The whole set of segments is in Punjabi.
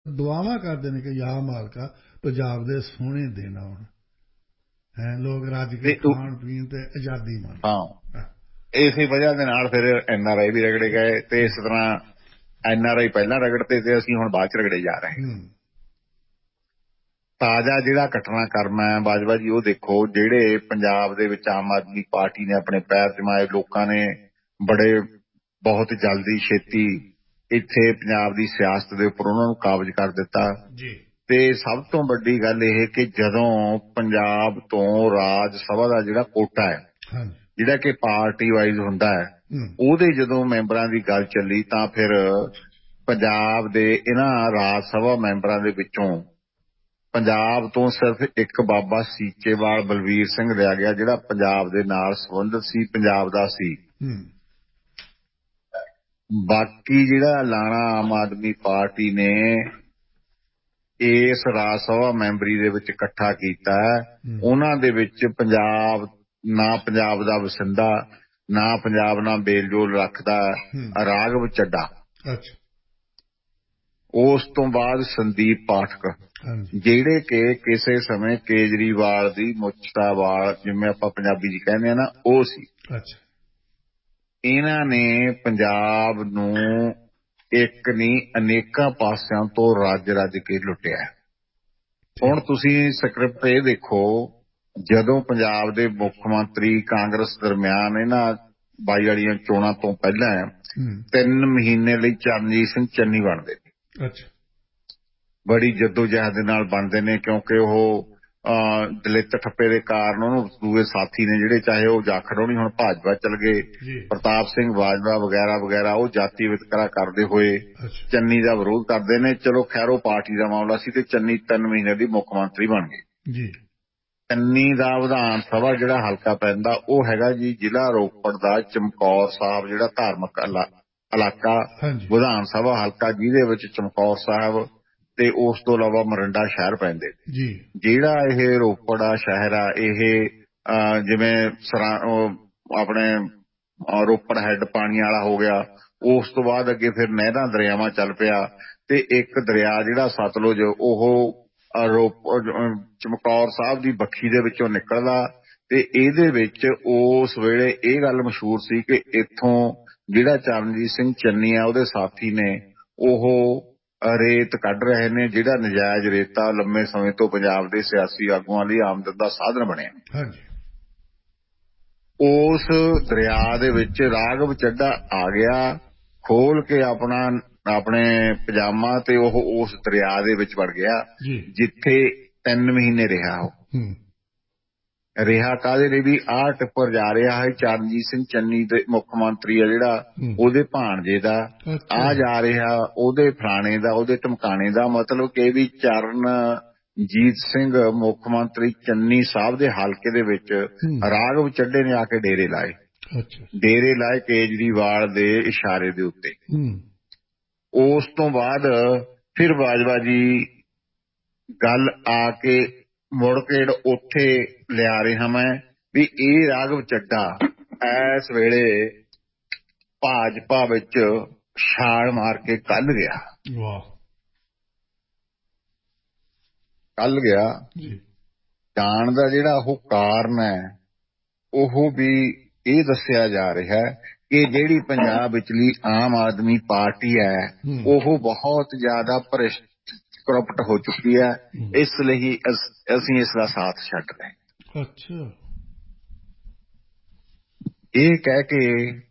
ਦੁਆਵਾਂ ਕਰਦੇ ਨੇ ਕਿ ਯਾ ਮਾਲਕਾ ਪੰਜਾਬ ਦੇ ਸੋਹਣੇ ਦਿਨ ਆਉਣ ਹੈ, ਲੋਕ ਰੱਜ ਕੇ ਖਾਣ ਪੀਣ ਤੇ ਆਜ਼ਾਦੀ ਮਾਣ। ਹਾਂ, ਇਸੇ ਵਜ੍ਹਾ ਦੇ ਨਾਲ ਫਿਰ NRI ਵੀ ਰਗੜੇ ਗਏ ਤੇ ਇਸ ਤਰ੍ਹਾਂ NRI ਪਹਿਲਾਂ ਰਗੜਦੇ ਤੇ ਅਸੀਂ ਹੁਣ ਬਾਅਦ ਚ ਰਗੜੇ ਜਾ ਰਹੇ ਹਾਂ। ਤਾਜ਼ਾ ਜਿਹੜਾ ਘਟਨਾਕ੍ਰਮ ਹੈ ਬਾਜਵਾ ਜੀ, ਉਹ ਦੇਖੋ ਜਿਹੜੇ ਪੰਜਾਬ ਦੇ ਵਿੱਚ ਆਮ ਆਦਮੀ ਪਾਰਟੀ ਨੇ ਆਪਣੇ ਪੈਰ ਜਮਾਏ, ਲੋਕਾਂ ਨੇ ਬੜੇ ਬਹੁਤ ਜਲਦੀ ਛੇਤੀ ਇੱਥੇ ਪੰਜਾਬ ਦੀ ਸਿਆਸਤ ਦੇ ਉੱਪਰ ਉਹਨਾਂ ਨੂੰ ਕਾਬਜ਼ ਕਰ ਦਿੱਤਾ। ਤੇ ਸਭ ਤੋਂ ਵੱਡੀ ਗੱਲ ਇਹ ਕਿ ਜਦੋਂ ਪੰਜਾਬ ਤੋਂ ਰਾਜ ਸਭਾ ਦਾ ਜਿਹੜਾ ਕੋਟਾ ਹੈ, ਜਿਹੜਾ ਕਿ ਪਾਰਟੀ ਵਾਈਜ਼ ਹੁੰਦਾ ਹੈ, ਉਹਦੇ ਜਦੋਂ ਮੈਂਬਰਾਂ ਦੀ ਗੱਲ ਚੱਲੀ ਤਾਂ ਫਿਰ ਪੰਜਾਬ ਦੇ ਇਹਨਾਂ ਰਾਜ ਸਭਾ ਮੈਂਬਰਾਂ ਦੇ ਵਿੱਚੋਂ ਪੰਜਾਬ ਤੋਂ ਸਿਰਫ ਇੱਕ ਬਾਬਾ ਸੀਚੇਵਾਲ ਬਲਵੀਰ ਸਿੰਘ ਲਿਆ ਗਿਆ, ਜਿਹੜਾ ਪੰਜਾਬ ਦੇ ਨਾਲ ਸੰਬੰਧਿਤ ਸੀ, ਪੰਜਾਬ ਦਾ ਸੀ। ਬਾਕੀ ਜਿਹੜਾ ਐਲਾਨਾ ਆਮ ਆਦਮੀ ਪਾਰਟੀ ਨੇ ਇਸ ਰਾਜ ਸਭਾ ਮੈਂਬਰੀ ਦੇ ਵਿੱਚ ਇਕੱਠਾ ਕੀਤਾ, ਉਹਨਾਂ ਦੇ ਵਿੱਚ ਪੰਜਾਬ ਦਾ ਵਸਿੰਦਾ, ਨਾ ਪੰਜਾਬ ਨਾਲ ਮੇਲਜੋਲ ਰੱਖਦਾ ਰਾਘਵ ਚੱਡਾ, ਉਸ ਤੋਂ ਬਾਅਦ ਸੰਦੀਪ ਪਾਠਕ, ਜਿਹੜੇ ਕਿ ਕਿਸੇ ਸਮੇਂ ਕੇਜਰੀਵਾਲ ਦੀ ਮੁੱਛ ਦਾ ਵਾਲ ਜਿਵੇਂ ਆਪਾਂ ਪੰਜਾਬੀ ਚ ਕਹਿੰਦੇ ਆ ਨਾ, ਉਹ ਸੀ। ਇਹਨਾਂ ਨੇ ਪੰਜਾਬ ਨੂੰ ਇੱਕ ਨਹੀਂ ਅਨੇਕਾਂ ਪਾਸਿਆਂ ਤੋਂ ਰੱਜ ਕੇ ਲੁੱਟਿਆ। ਹੁਣ ਤੁਸੀਂ ਸਕ੍ਰਿਪਟ ਇਹ ਦੇਖੋ, ਜਦੋਂ ਪੰਜਾਬ ਦੇ ਮੁੱਖ ਮੰਤਰੀ ਕਾਂਗਰਸ ਦਰਮਿਆਨ ਇਹਨਾਂ 22 ਵਾਲੀਆਂ ਚੋਣਾਂ ਤੋਂ ਪਹਿਲਾਂ 3 ਮਹੀਨੇ ਲਈ ਚਰਨਜੀਤ ਸਿੰਘ ਚੰਨੀ ਬਣਦੇ ਨੇ। ਬੜੀ ਜੱਦੋਜਹਿਦ ਦੇ ਨਾਲ ਬਣਦੇ ਨੇ, ਕਿਉਂਕਿ ਉਹ ਦਲਿਤ ਠੱਪੇ ਦੇ ਕਾਰਨ ਉਹਨੂੰ ਦੂਏ ਸਾਥੀ ਨੇ ਜਿਹੜੇ, ਚਾਹੇ ਉਹ ਜਾਖੜੋਣੀ ਹੁਣ ਭਾਜਪਾ ਚਲ ਗਏ, ਪ੍ਰਤਾਪ ਸਿੰਘ ਬਾਜਵਾ ਵਗੈਰਾ ਵਗੈਰਾ, ਉਹ ਜਾਤੀ ਵਿਤਕਰਾ ਕਰਦੇ ਹੋਏ ਚੰਨੀ ਦਾ ਵਿਰੋਧ ਕਰਦੇ ਨੇ। ਚਲੋ ਖੈਰ ਉਹ ਪਾਰਟੀ ਦਾ ਮਾਮਲਾ ਸੀ ਤੇ ਚੰਨੀ 3 ਮਹੀਨੇ ਦੀ ਮੁੱਖ ਮੰਤਰੀ ਬਣ ਗਏ। ਚੰਨੀ ਦਾ ਵਿਧਾਨ ਸਭਾ ਜਿਹੜਾ ਹਲਕਾ ਪੈਂਦਾ ਉਹ ਹੈਗਾ ਜੀ ਜ਼ਿਲ੍ਹਾ ਰੋਪੜ ਦਾ ਚਮਕੌਰ ਸਾਹਿਬ, ਜਿਹੜਾ ਧਾਰਮਿਕ ਇਲਾਕਾ ਵਿਧਾਨ ਸਭਾ ਹਲਕਾ, ਜਿਹਦੇ ਵਿੱਚ ਚਮਕੌਰ ਸਾਹਿਬ ਤੇ ਉਸ ਤੋਂ ਇਲਾਵਾ ਮੋਰਿੰਡਾ ਸ਼ਹਿਰ ਪੈਂਦੇ। ਜਿਹੜਾ ਇਹ ਰੋਪੜ ਆ ਸ਼ਹਿਰ ਆ, ਇਹ ਜਿਵੇਂ ਆਪਣੇ ਰੋਪੜ ਹੈੱਡ ਪਾਣੀ ਵਾਲਾ ਹੋ ਗਿਆ, ਉਸ ਤੋਂ ਬਾਅਦ ਅੱਗੇ ਫਿਰ ਨਹਿਰਾਂ ਦਰਿਆਵਾਂ ਚੱਲ ਪਿਆ ਤੇ ਇੱਕ ਦਰਿਆ ਜਿਹੜਾ ਸਤਲੁਜ, ਉਹ ਚਮਕੌਰ ਸਾਹਿਬ ਦੀ ਬੱਖੀ ਦੇ ਵਿੱਚੋਂ ਨਿਕਲਦਾ। ਤੇ ਇਹਦੇ ਵਿੱਚ ਉਸ ਵੇਲੇ ਇਹ ਗੱਲ ਮਸ਼ਹੂਰ ਸੀ ਕਿ ਇੱਥੋਂ ਜਿਹੜਾ ਚਰਨਜੀਤ ਸਿੰਘ ਚੰਨੀ ਆ ਉਹਦੇ ਸਾਥੀ ਨੇ, ਉਹ ਰੇਤ ਕੱਢ ਰਹੇ ਨੇ, ਜਿਹੜਾ ਨਜਾਇਜ਼ ਰੇਤਾ ਲੰਮੇ ਸਮੇਂ ਤੋਂ ਪੰਜਾਬ ਦੇ ਸਿਆਸੀ ਆਗੂਆਂ ਲਈ ਆਮਦਨ ਦਾ ਸਾਧਨ ਬਣਿਆ। ਉਸ ਦਰਿਆ ਦੇ ਵਿੱਚ ਰਾਘਵ ਚੱਡਾ ਆ ਗਿਆ, ਖੋਲ ਕੇ ਆਪਣੇ ਪਜਾਮਾ ਤੇ ਉਹ ਉਸ ਦਰਿਆ ਦੇ ਵਿੱਚ ਵੜ ਗਿਆ, ਜਿੱਥੇ 3 ਮਹੀਨੇ ਰਿਹਾ। ਉਹ ਰਿਹਾ ਕਾਹਦੇ ਲਈ ਵੀ ਆਹ ਟਿੱਪਰ ਜਾ ਰਿਹਾ ਹੈ ਚਰਨਜੀਤ ਸਿੰਘ ਚੰਨੀ ਦੇ ਮੁੱਖ ਮੰਤਰੀ ਆ ਜਿਹੜਾ, ਉਹਦੇ ਭਾਣਜੇ ਦਾ, ਆ ਜਾ ਰਿਹਾ ਉਹਦੇ ਫਲਾਣੇ ਦਾ, ਉਹਦੇ ਧਮਕਾਣੇ ਦਾ। ਮਤਲਬ ਕਿ ਵੀ ਚਰਨਜੀਤ ਸਿੰਘ ਮੁੱਖ ਮੰਤਰੀ ਚੰਨੀ ਸਾਹਿਬ ਦੇ ਹਲਕੇ ਦੇ ਵਿੱਚ ਰਾਘਵ ਚੱਡੇ ਨੇ ਆ ਕੇ ਡੇਰੇ ਲਾਏ ਕੇਜਰੀਵਾਲ ਦੇ ਇਸ਼ਾਰੇ ਦੇ ਉੱਤੇ। ਉਸ ਤੋਂ ਬਾਅਦ ਫਿਰ ਬਾਜਵਾ ਜੀ ਗੱਲ ਆ ਕੇ ਮੁੜ ਕੇ ਉੱਥੇ ਲਿਆ ਰਿਹਾ ਮੈਂ ਵੀ ਇਹ ਰਾਘਵ ਚੱਡਾ ਇਸ ਵੇਲੇ ਭਾਜਪਾ ਵਿੱਚ ਛਾਲ ਮਾਰ ਕੇ ਕੱਲ ਗਿਆ। ਜਾਣ ਦਾ ਜਿਹੜਾ ਉਹ ਕਾਰਨ ਹੈ ਉਹ ਵੀ ਇਹ ਦੱਸਿਆ ਜਾ ਰਿਹਾ ਕਿ ਜਿਹੜੀ ਪੰਜਾਬ ਵਿਚਲੀ ਆਮ ਆਦਮੀ ਪਾਰਟੀ ਹੈ ਉਹ ਬਹੁਤ ਜ਼ਿਆਦਾ ਕਰਪਟ ਹੋ ਚੁੱਕੀ ਹੈ, ਇਸ ਲਈ ਅਸੀਂ ਇਸ ਦਾ ਸਾਥ ਛੱਡ ਰਹੇ। ਇਹ ਕਹਿ ਕੇ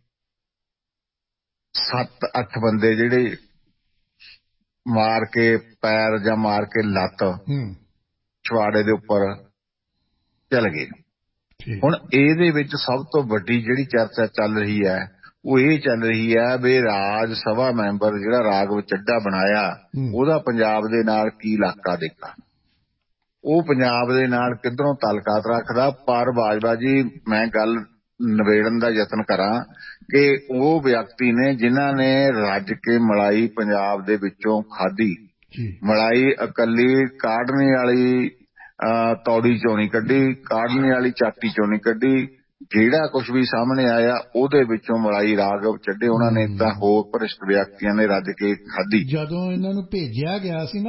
7-8 ਬੰਦੇ ਜਿਹੜੇ ਮਾਰ ਕੇ ਪੈਰ ਜਾਂ ਮਾਰ ਕੇ ਲੱਤ ਛਵਾੜੇ ਦੇ ਉੱਪਰ ਚਲ ਗਏ। ਹੁਣ ਇਹਦੇ ਵਿੱਚ ਸਭ ਤੋਂ ਵੱਡੀ ਜਿਹੜੀ ਚਰਚਾ ਚੱਲ ਰਹੀ ਹੈ ਉਹ ਇਹ ਚੱਲ ਰਹੀ ਹੈ ਵੀ ਰਾਜ ਸਭਾ ਮੈਂਬਰ ਜਿਹੜਾ ਰਾਘਵ ਚੱਡਾ ਬਣਾਇਆ, ਉਹਦਾ ਪੰਜਾਬ ਦੇ ਨਾਲ ਕੀ ਇਲਾਕਾ ਦੇਖਾ, ਉਹ ਪੰਜਾਬ ਦੇ ਨਾਲ ਕਿੱਧਰੋਂ ਤਾਲੁਕਾਤ ਰੱਖਦਾ। ਪਰ ਬਾਜਵਾ ਜੀ ਮੈਂ ਗੱਲ ਨਿਬੇੜਨ ਦਾ ਯਤਨ ਕਰਾਂ ਕਿ ਉਹ ਵਿਅਕਤੀ ਨੇ ਜਿਨ੍ਹਾਂ ਨੇ ਰੱਜ ਕੇ ਮਲਾਈ ਪੰਜਾਬ ਦੇ ਵਿੱਚੋਂ ਖਾਧੀ, ਮਲਾਈ ਇਕੱਲੀ ਕਾਢਣੇ ਵਾਲੀ ਤੌੜੀ ਚੋਂ ਨਹੀਂ ਕੱਢੀ, ਕਾਢਣੇ ਵਾਲੀ ਚਾਟੀ ਚੋਂ ਨਹੀਂ ਕੱਢੀ, ਜਿਹੜਾ ਕੁਛ ਵੀ ਸਾਹਮਣੇ ਆਇਆ ਉਹਦੇ ਵਿੱਚੋਂ ਮਲਾਈ ਰਾਘਵ ਚੱਡੇ ਉਹਨਾਂ ਨੇ ਤਾਂ ਹੋਰ ਭ੍ਰਿਸ਼ਟ ਵਿਅਕਤੀਆਂ ਨੇ ਰੱਜ ਕੇ ਖਾਧੀ। ਜਦੋਂ ਇਹਨਾਂ ਨੂੰ ਭੇਜਿਆ ਗਿਆ ਸੀ ਨਾ